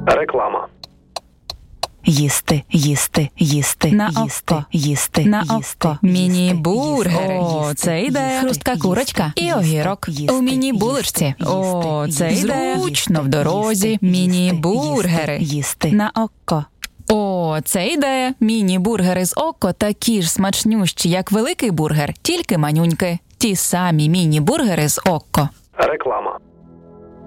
Реклама. Їсти, їсти, їсти, На їсти, око. їсти, На їсти, око. Міні-бургер. їсти, О, їсти, це ідея. їсти, Хрустка їсти, курочка. І їсти, огірок. їсти, У міні-булочці. їсти, О, їсти, це їсти, ідея. їсти, Зручно в їсти, дорозі. їсти, Міні-бургери. їсти. На око. О, це ідея. Міні-бургери з око такі ж смачнющі, як великий бургер, тільки манюньки. Ті самі міні-бургери з око. Реклама.